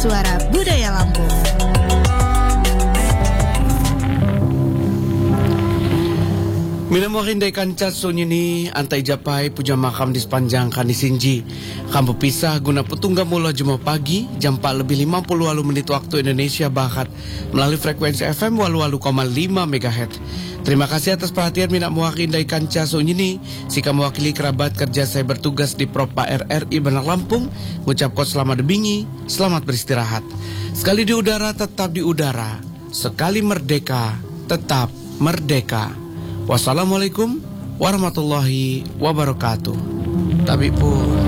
Suara Budaya Lampung. Minamuakin day kanca sunyini antai japai puja makam di sepanjang kanisinji. Kampu pisah guna petungga mula Jumat pagi jam 4:50 waktu Indonesia Barat melalui frekuensi FM 88,5 MHz. Terima kasih atas perhatian minamuakin day kanca sunyini. Sika mewakili kerabat kerja saya bertugas di Propa RRI Benak Lampung mengucapkan selamat debingi, selamat beristirahat. Sekali di udara tetap di udara, sekali merdeka tetap merdeka. Wassalamualaikum warahmatullahi wabarakatuh. Tapi pun